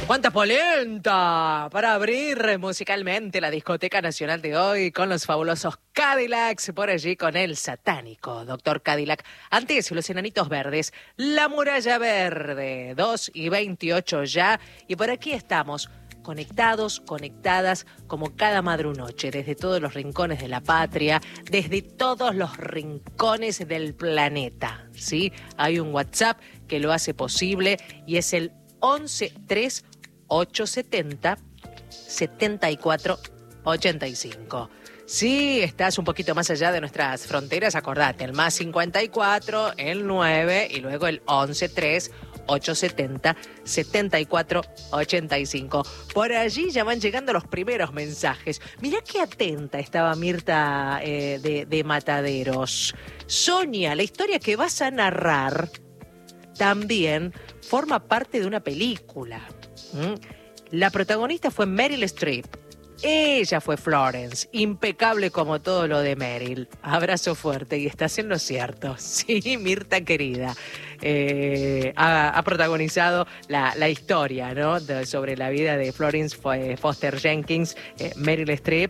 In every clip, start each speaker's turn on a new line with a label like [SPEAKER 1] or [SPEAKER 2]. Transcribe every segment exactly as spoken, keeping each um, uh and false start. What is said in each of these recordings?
[SPEAKER 1] ¡Cuánta polenta! Para abrir musicalmente la discoteca nacional de hoy con los fabulosos Cadillacs, por allí con el satánico Doctor Cadillac. Antes, los Enanitos Verdes, La Muralla Verde, dos y veintiocho ya. Y por aquí estamos, conectados, conectadas, como cada madrunoche, desde todos los rincones de la patria, desde todos los rincones del planeta, ¿sí? Hay un WhatsApp que lo hace posible y es el once tres ochocientos setenta setenta y cuatro ochenta y cinco. Si estás un poquito más allá de nuestras fronteras, acordate, el más cincuenta y cuatro, el nueve y luego el once tres ochocientos setenta setenta y cuatro ochenta y cinco. Por allí ya van llegando los primeros mensajes. Mirá qué atenta estaba Mirta eh, de, de Mataderos. Sonia, la historia que vas a narrar también forma parte de una película. ¿Mm? La protagonista fue Meryl Streep. Ella fue Florence, impecable como todo lo de Meryl. Abrazo fuerte y estás en lo cierto. Sí, Mirta querida. Eh, ha, ha protagonizado la, la historia, ¿no? De, sobre la vida de Florence Foster Jenkins, eh, Meryl Streep.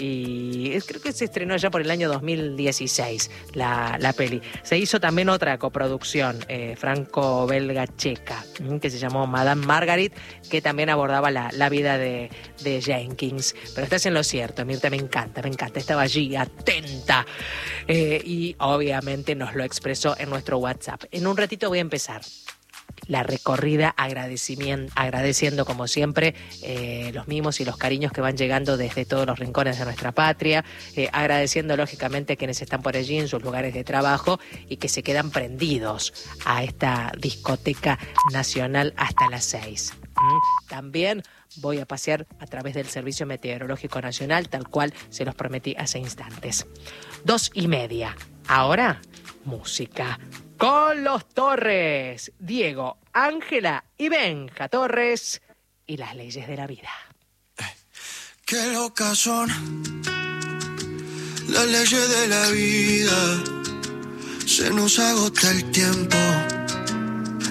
[SPEAKER 1] Y creo que se estrenó ya por el año dos mil dieciséis la, la peli. Se hizo también otra coproducción eh, franco-belga-checa que se llamó Madame Margaret, que también abordaba la, la vida de, de Jenkins. Pero estás en lo cierto, Mirta, me encanta, me encanta. Estaba allí atenta eh, y obviamente nos lo expresó en nuestro WhatsApp. En un ratito voy a empezar la recorrida agradecimiento, agradeciendo como siempre eh, los mimos y los cariños que van llegando desde todos los rincones de nuestra patria, eh, agradeciendo lógicamente a quienes están por allí en sus lugares de trabajo y que se quedan prendidos a esta discoteca nacional hasta las seis. ¿Mm? También voy a pasear a través del Servicio Meteorológico Nacional, tal cual se los prometí hace instantes. Dos y media. Ahora, música. Con los Torres, Diego, Ángela y Benja Torres y las leyes de la vida.
[SPEAKER 2] Qué locas son las leyes de la vida. Se nos agota el tiempo